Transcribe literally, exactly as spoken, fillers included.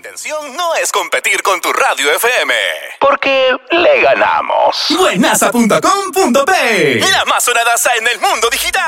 intención no es competir con tu radio F M, porque le ganamos. Buenaza punto com punto pe, la más sonadaza en el mundo digital.